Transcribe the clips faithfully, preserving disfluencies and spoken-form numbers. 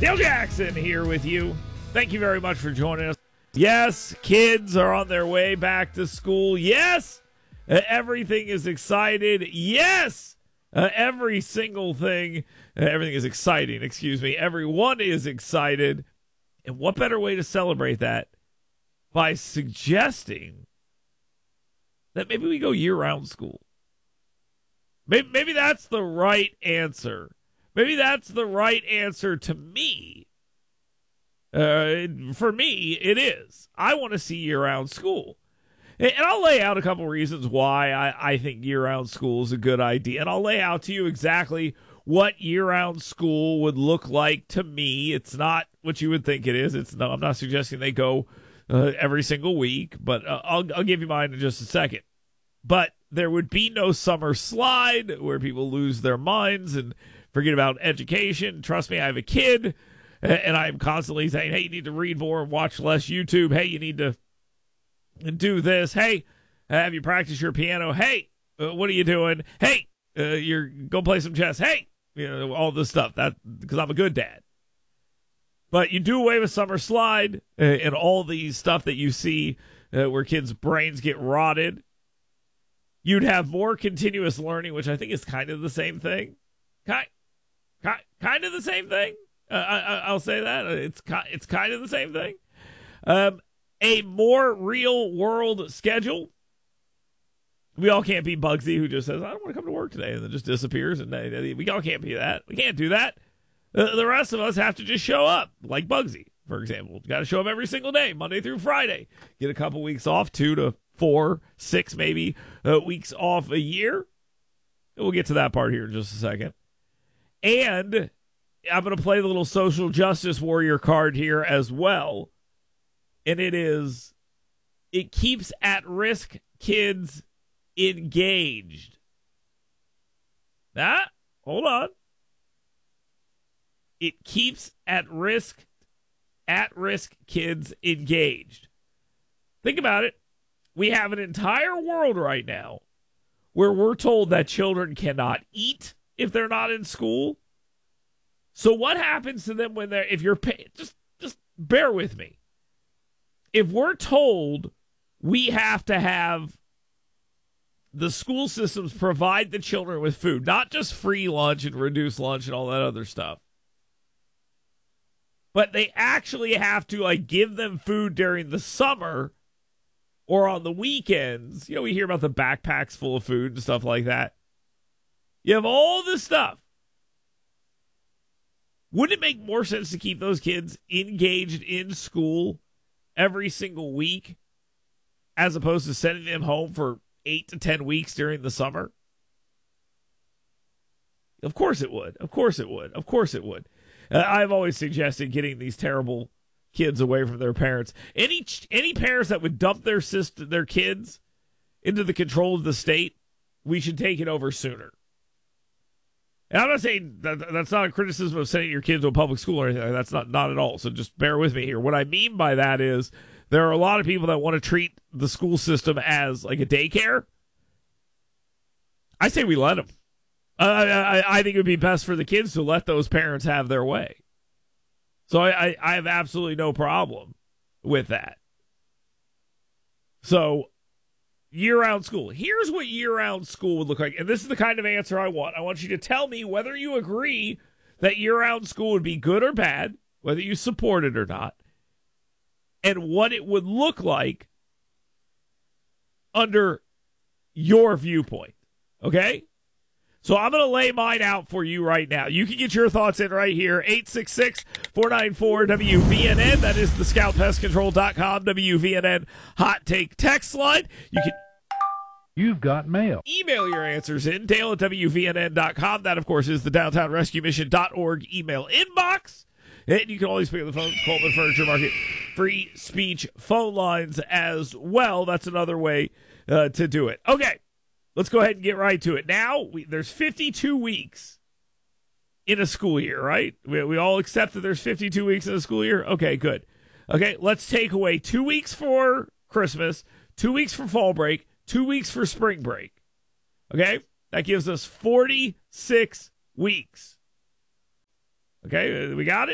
Dale Jackson here with you. Thank you very much for joining us. Yes, kids are on their way back to school. Yes, uh, everything is excited. Yes, uh, every single thing, uh, everything is exciting, excuse me. Everyone is excited. And what better way to celebrate that by suggesting that maybe we go year-round school? Maybe, maybe that's the right answer. Maybe that's the right answer to me. Uh, for me, it is. I want to see year-round school. And I'll lay out a couple reasons why I, I think year-round school is a good idea. And I'll lay out to you exactly what year-round school would look like to me. It's not what you would think it is. It's no, I'm not suggesting they go uh, every single week, but uh, I'll, I'll give you mine in just a second. But there would be no summer slide where people lose their minds and forget about education. Trust me, I have a kid. And I'm constantly saying, hey, you need to read more and watch less YouTube. Hey, you need to do this. Hey, have you practice your piano? Hey, uh, what are you doing? Hey, uh, you're go play some chess. Hey, you know, all this stuff. That because I'm a good dad. But you do away with summer slide uh, and all the stuff that you see uh, where kids' brains get rotted. You'd have more continuous learning, which I think is kind of the same thing. Kind, kind, kind of the same thing. Uh, I, I'll say that. It's it's kind of the same thing. Um, a more real-world schedule. We all can't be Bugsy, who just says, I don't want to come to work today, and then just disappears. And they, we all can't be that. We can't do that. Uh, the rest of us have to just show up, like Bugsy, for example. Got to show up every single day, Monday through Friday. Get a couple weeks off, two to four, six maybe uh, weeks off a year. We'll get to that part here in just a second. And I'm going to play the little social justice warrior card here as well. And it is, it keeps at-risk kids engaged. Ah, hold on. It keeps at-risk, at-risk kids engaged. Think about it. We have an entire world right now where we're told that children cannot eat if they're not in school. So what happens to them when they're, if you're, pay, just, just bear with me. If we're told we have to have the school systems provide the children with food, not just free lunch and reduced lunch and all that other stuff, but they actually have to like give them food during the summer or on the weekends. You know, we hear about the backpacks full of food and stuff like that. You have all this stuff. Wouldn't it make more sense to keep those kids engaged in school every single week as opposed to sending them home for eight to ten weeks during the summer? Of course it would. Of course it would. Of course it would. Uh, I've always suggested getting these terrible kids away from their parents. Any any parents that would dump their sister, their kids into the control of the state, we should take it over sooner. And I'm not saying that that's not a criticism of sending your kids to a public school or anything. That's not, not at all. So just bear with me here. What I mean by that is there are a lot of people that want to treat the school system as like a daycare. I say we let them. Uh, I, I think it would be best for the kids to let those parents have their way. So I, I, I have absolutely no problem with that. So year-round school. Here's what year-round school would look like. And this is the kind of answer I want. I want you to tell me whether you agree that year-round school would be good or bad, whether you support it or not, and what it would look like under your viewpoint. Okay? So I'm going to lay mine out for you right now. You can get your thoughts in right here. eight six six, four nine four, W V N N. That is the scout pest control dot com W V N N hot take text line. You can You've got mail. Email your answers in, Dale at W V N N dot com. That, of course, is the downtown rescue mission dot org email inbox. And you can always pick up the phone, Coleman Furniture Market, free speech phone lines as well. That's another way uh, to do it. Okay, let's go ahead and get right to it. Now, we, there's fifty-two weeks in a school year, right? We, we all accept that there's fifty-two weeks in a school year? Okay, good. Okay, let's take away two weeks for Christmas, two weeks for fall break, two weeks for spring break. Okay? That gives us forty-six weeks. Okay, we got it?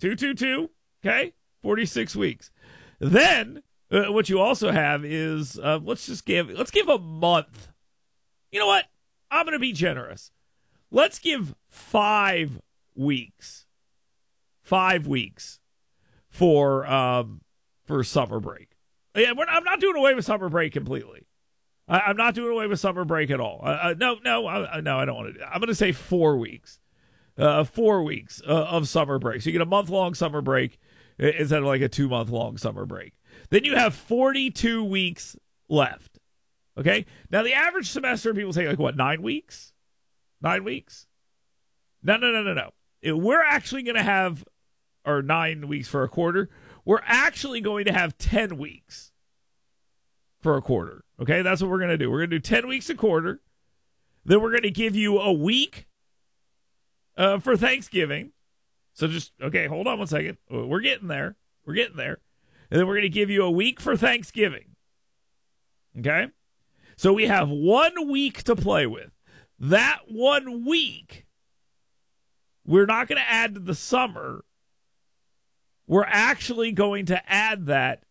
two, two, two. Okay, forty-six weeks. Then uh, what you also have is uh, let's just give let's give a month. You know what? I'm going to be generous. Let's give five weeks. Five weeks for um for summer break. Yeah, we're, I'm not doing away with summer break completely. I, I'm not doing away with summer break at all. Uh, uh, no, no, I, no. I don't want to do that. I'm going to say four weeks. Uh, four weeks uh, of summer break. So you get a month long summer break instead of like a two month long summer break. Then you have forty-two weeks left. Okay. Now the average semester, people say like what, nine weeks? Nine weeks? No, no, no, no, no. It, we're actually going to have, or nine weeks for a quarter. We're actually going to have ten weeks for a quarter. Okay. That's what we're going to do. We're going to do ten weeks a quarter. Then we're going to give you a week uh, for Thanksgiving. So just, okay, hold on one second. We're getting there. We're getting there. And then we're going to give you a week for Thanksgiving. Okay? So we have one week to play with. That one week, we're not going to add to the summer. We're actually going to add that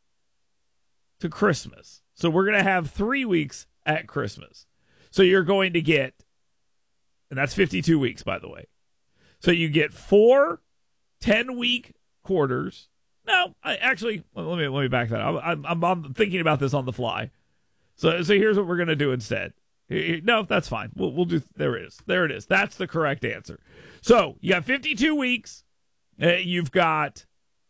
to Christmas. So we're going to have three weeks at Christmas. So you're going to get, and that's fifty-two weeks, by the way. So you get four ten-week quarters. No, I actually, let me let me back that up. I'm, I'm, I'm thinking about this on the fly. So so here's what we're going to do instead. No, that's fine. We'll, we'll do, there it is. There it is. That's the correct answer. So you got fifty-two weeks. Uh, you've got,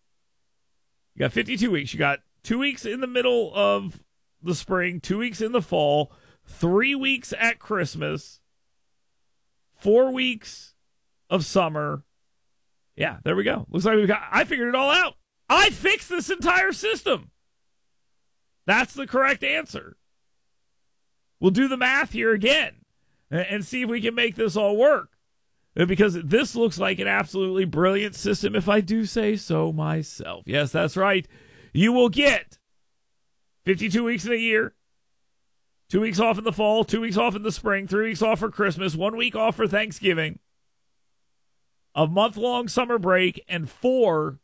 you got fifty-two weeks. You got two weeks in the middle of the spring, two weeks in the fall, three weeks at Christmas, four weeks of summer. Yeah, there we go. Looks like we've got, I figured it all out. I fixed this entire system. That's the correct answer. We'll do the math here again and see if we can make this all work. Because this looks like an absolutely brilliant system, if I do say so myself. Yes, that's right. You will get fifty-two weeks in a year, two weeks off in the fall, two weeks off in the spring, three weeks off for Christmas, one week off for Thanksgiving, a month-long summer break, and four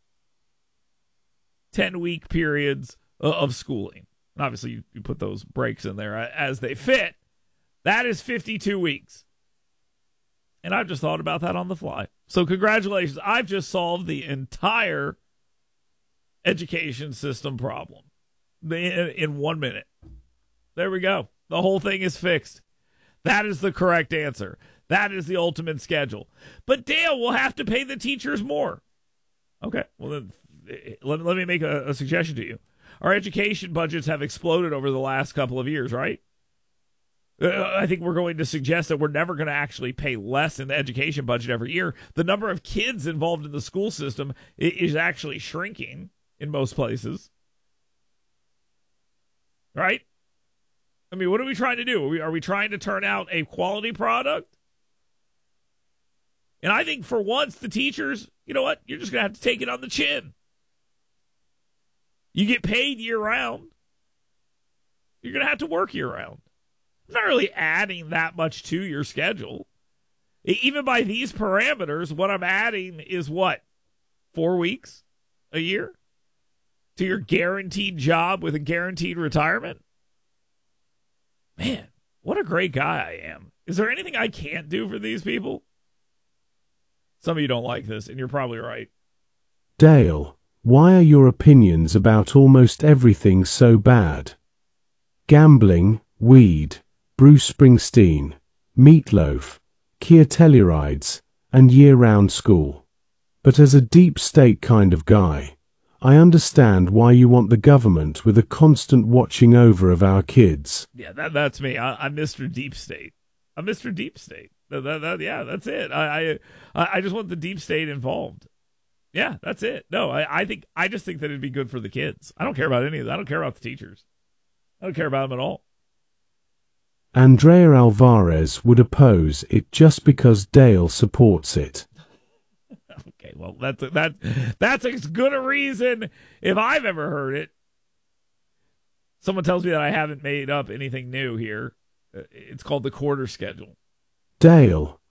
ten-week periods of schooling. And obviously, you, you put those breaks in there as they fit. That is fifty-two weeks. And I've just thought about that on the fly. So congratulations. I've just solved the entire education system problem in, in one minute. There we go. The whole thing is fixed. That is the correct answer. That is the ultimate schedule. But Dale will have to pay the teachers more. Okay, well then let, let me make a, a suggestion to you. Our education budgets have exploded over the last couple of years, right? Uh, I think we're going to suggest that we're never going to actually pay less in the education budget every year. The number of kids involved in the school system is actually shrinking in most places. Right? I mean, what are we trying to do? Are we, are we trying to turn out a quality product? And I think for once, the teachers, you know what? You're just going to have to take it on the chin. You get paid year-round. You're going to have to work year-round. I'm not really adding that much to your schedule. Even by these parameters, what I'm adding is what? Four weeks a year to your guaranteed job with a guaranteed retirement? Man, what a great guy I am. Is there anything I can't do for these people? Some of you don't like this, and you're probably right. Dale, why are your opinions about almost everything so bad? Gambling, weed, Bruce Springsteen, Meatloaf, Kia Tellurides, and year-round school. But as a deep state kind of guy, I understand why you want the government with a constant watching over of our kids. Yeah, that, that's me. I, I'm Mister Deep State. I'm Mister Deep State. That, that, that, yeah, that's it. I, I I just want the deep state involved. Yeah, that's it. No, I, I think I just think that it'd be good for the kids. I don't care about any of that. I don't care about the teachers. I don't care about them at all. Andrea Alvarez would oppose it just because Dale supports it. Okay, well, that's a, that, that's as good a reason if I've ever heard it. Someone tells me that I haven't made up anything new here. It's called the quarter schedule. Dale,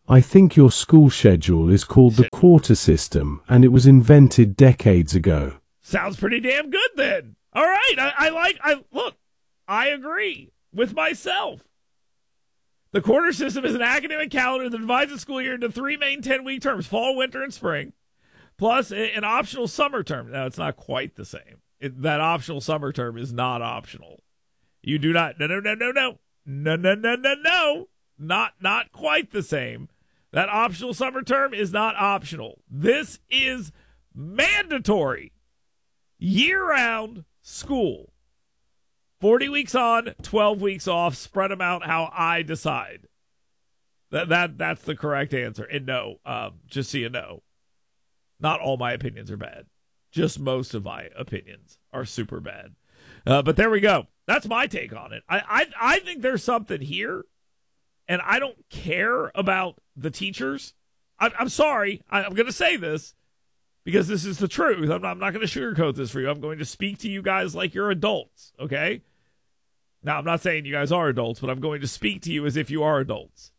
I think your school schedule is called the quarter system, and it was invented decades ago. Sounds pretty damn good then. All right. I, I like, I look, I agree with myself. The quarter system is an academic calendar that divides the school year into three main ten-week terms, fall, winter, and spring, plus an optional summer term. Now, it's not quite the same. It, that optional summer term is not optional. You do not, no, no, no, no, no, no, no, no, no, no, not, not quite the same. That optional summer term is not optional. This is mandatory year-round school. forty weeks on, twelve weeks off, spread them out how I decide. That that That's the correct answer. And no, um, just so you know, not all my opinions are bad. Just most of my opinions are super bad. Uh, but there we go. That's my take on it. I, I I think there's something here, and I don't care about the teachers. I, I'm sorry. I, I'm going to say this because this is the truth. I'm not, I'm not going to sugarcoat this for you. I'm going to speak to you guys like you're adults, okay? Now, I'm not saying you guys are adults, but I'm going to speak to you as if you are adults.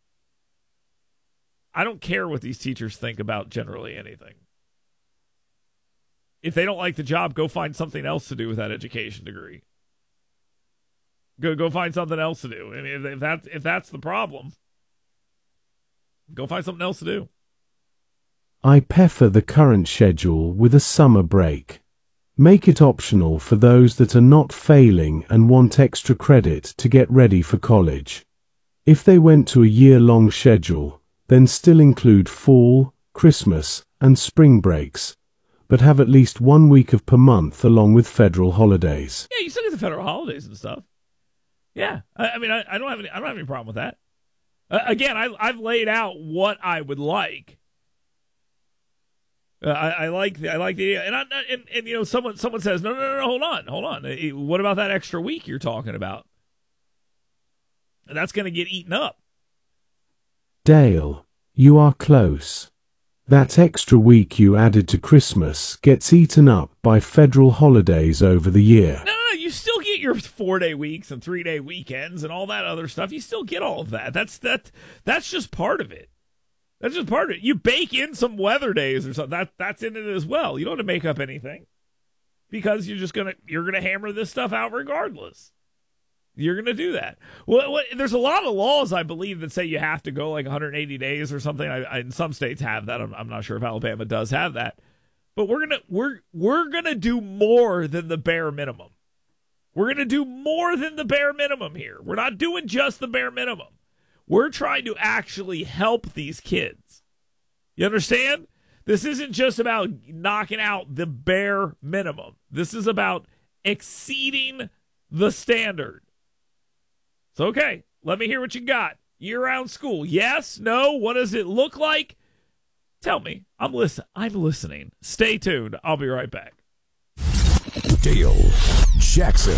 I don't care what these teachers think about generally anything. If they don't like the job, go find something else to do with that education degree. Go go find something else to do. I mean, if, if that's if that's the problem, go find something else to do. I prefer the current schedule with a summer break. Make it optional for those that are not failing and want extra credit to get ready for college. If they went to a year-long schedule, then still include fall, Christmas, and spring breaks, but have at least one week of per month along with federal holidays. Yeah, you still get the federal holidays and stuff. Yeah, I, I mean, I, I don't have any. I don't have any problem with that. Uh, again, I, I've laid out what I would like. Uh, I, I like the, I like the and, I, and and you know someone someone says no no no no hold on hold on what about that extra week you're talking about? And that's going to get eaten up. Dale, you are close. That extra week you added to Christmas gets eaten up by federal holidays over the year. No, no, no. You still get your four-day weeks and three-day weekends and all that other stuff. You still get all of that. That's that. That's just part of it. That's just part of it. You bake in some weather days or something. That that's in it as well. You don't have to make up anything because you're just gonna you're gonna hammer this stuff out regardless. You're gonna do that. Well, what, there's a lot of laws I believe that say you have to go like one hundred eighty days or something. I, I, and some states have that. I'm, I'm not sure if Alabama does have that. But we're gonna we're we're gonna do more than the bare minimum. We're gonna do more than the bare minimum here. We're not doing just the bare minimum. We're trying to actually help these kids. You understand? This isn't just about knocking out the bare minimum. This is about exceeding the standard. So, okay, let me hear what you got. Year-round school. Yes? No? What does it look like? Tell me. I'm listen. I'm listening. Stay tuned. I'll be right back. Dale Jackson.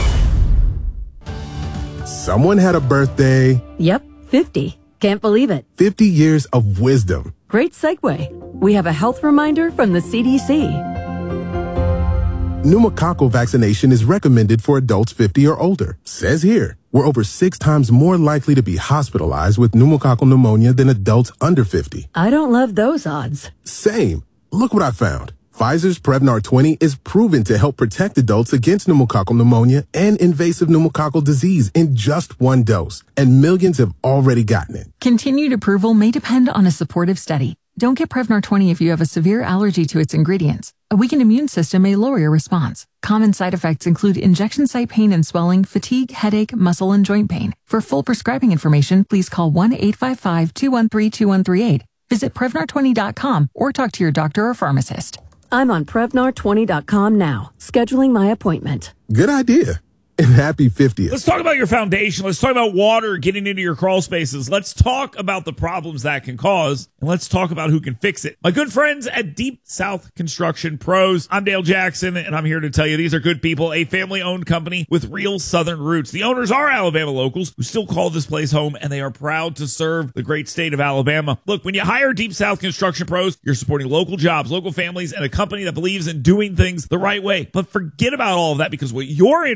Someone had a birthday. Yep, fifty. Can't believe it. fifty years of wisdom. Great segue. We have a health reminder from the C D C. Pneumococcal vaccination is recommended for adults fifty or older. Says here, we're over six times more likely to be hospitalized with pneumococcal pneumonia than adults under fifty. I don't love those odds. Same. Look what I found. Pfizer's Prevnar twenty is proven to help protect adults against pneumococcal pneumonia and invasive pneumococcal disease in just one dose, and millions have already gotten it. Continued approval may depend on a supportive study. Don't get Prevnar twenty if you have a severe allergy to its ingredients. A weakened immune system may lower your response. Common side effects include injection site pain and swelling, fatigue, headache, muscle, and joint pain. For full prescribing information, please call one eight five five, two one three, two one three eight. Visit Prevnar twenty dot com or talk to your doctor or pharmacist. I'm on Prevnar twenty dot com now, scheduling my appointment. Good idea. And happy fiftieth. Let's talk about your foundation. Let's talk about water getting into your crawl spaces. Let's talk about the problems that can cause, and let's talk about who can fix it. My good friends at Deep South Construction Pros. I'm Dale Jackson, and I'm here to tell you these are good people, a family-owned company with real Southern roots. The owners are Alabama locals who still call this place home, and they are proud to serve the great state of Alabama. Look, when you hire Deep South Construction Pros, you're supporting local jobs, local families, and a company that believes in doing things the right way. But forget about all of that, because what you're interested in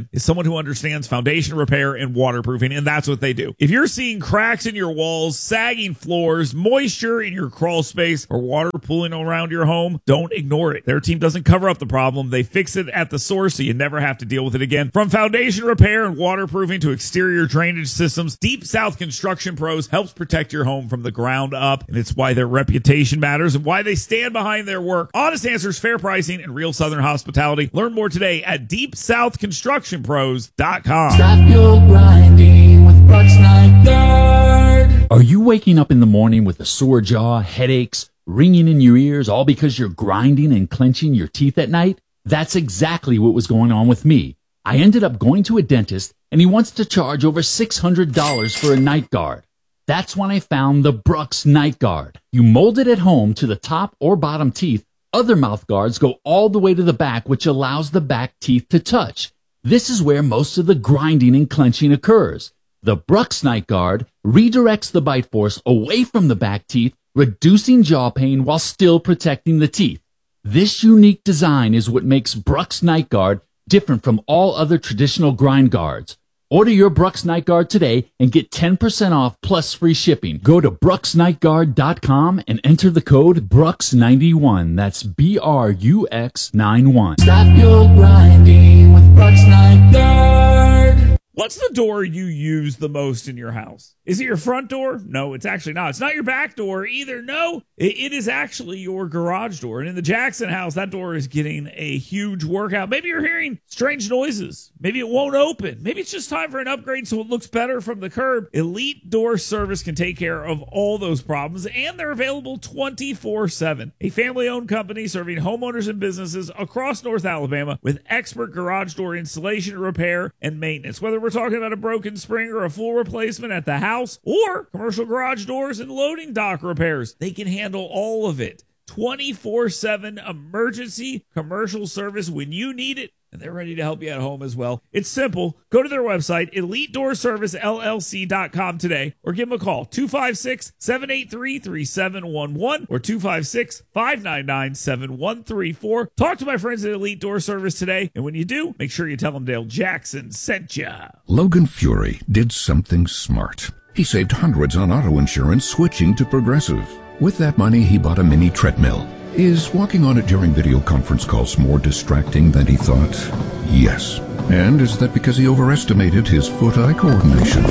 in is someone who understands foundation repair and waterproofing, and that's what they do. If you're seeing cracks in your walls, sagging floors, moisture in your crawl space, or water pooling around your home, don't ignore it. Their team doesn't cover up the problem. They fix it at the source so you never have to deal with it again. From foundation repair and waterproofing to exterior drainage systems, Deep South Construction Pros helps protect your home from the ground up, and it's why their reputation matters and why they stand behind their work. Honest answers, fair pricing, and real Southern hospitality. Learn more today at deep south construction pros dot com. Stop your grinding with Brooks Night Guard. Are you waking up in the morning with a sore jaw, headaches, ringing in your ears, all because you're grinding and clenching your teeth at night? That's exactly what was going on with me. I ended up going to a dentist, and he wants to charge over six hundred dollars for a night guard. That's when I found the Brooks Night Guard. You mold it at home to the top or bottom teeth. Other mouth guards go all the way to the back, which allows the back teeth to touch. This is where most of the grinding and clenching occurs. The Brooks Night Guard redirects the bite force away from the back teeth, reducing jaw pain while still protecting the teeth. This unique design is what makes Brooks Night Guard different from all other traditional grind guards. Order your Brooks Night Guard today and get ten percent off plus free shipping. Go to brooks night guard dot com and enter the code Brooks ninety-one. That's B R U X ninety-one. Stop your grinding with Brooks Night Guard. What's the door you use the most in your house? Is it your front door? No, it's actually not. It's not your back door either. No, it, it is actually your garage door. And in the Jackson house, that door is getting a huge workout. Maybe you're hearing strange noises. Maybe it won't open. Maybe it's just time for an upgrade so it looks better from the curb. Elite Door Service can take care of all those problems, and they're available twenty-four seven. A family-owned company serving homeowners and businesses across North Alabama with expert garage door installation, repair, and maintenance. Whether we're talking about a broken spring or a full replacement at the house, or commercial garage doors and loading dock repairs, they can handle all of it. twenty-four seven emergency commercial service when you need it, and they're ready to help you at home as well. It's simple. Go to their website, elite door service L L C dot com today, or give them a call, two five six, seven eight three, three seven one one or two five six, five nine nine, seven one three four. Talk to my friends at Elite Door Service today, and when you do, make sure you tell them Dale Jackson sent ya. Logan Fury did something smart. He saved hundreds on auto insurance switching to Progressive. With that money, he bought a mini treadmill. Is walking on it during video conference calls more distracting than he thought? Yes. And is that because he overestimated his foot-eye coordination?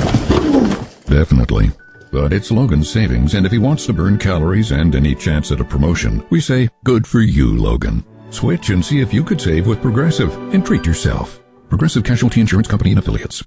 Definitely. But it's Logan's savings, and if he wants to burn calories and any chance at a promotion, we say, good for you, Logan. Switch and see if you could save with Progressive and treat yourself. Progressive Casualty Insurance Company and Affiliates.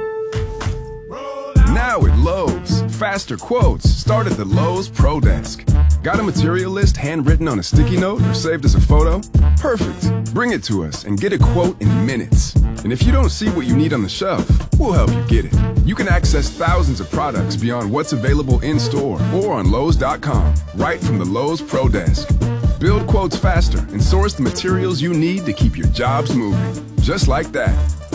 Now at Lowe's, faster quotes start at the Lowe's Pro Desk. Got a material list handwritten on a sticky note or saved as a photo? Perfect. Bring it to us and get a quote in minutes. And if you don't see what you need on the shelf, we'll help you get it. You can access thousands of products beyond what's available in-store or on Lowe's dot com, right from the Lowe's Pro Desk. Build quotes faster and source the materials you need to keep your jobs moving. Just like that.